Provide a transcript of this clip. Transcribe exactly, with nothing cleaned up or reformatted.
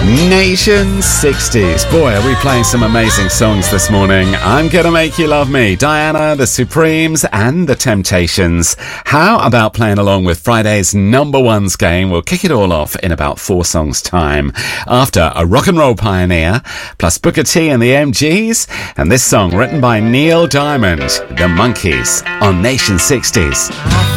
Nation sixties. Boy, are we playing some amazing songs this morning. I'm Gonna Make You Love Me, Diana, The Supremes and The Temptations. How about playing along with Friday's number ones game? We'll kick it all off in about four songs time. After a rock and roll pioneer, plus Booker T and the M Gs, and this song written by Neil Diamond, The Monkees, on Nation sixties.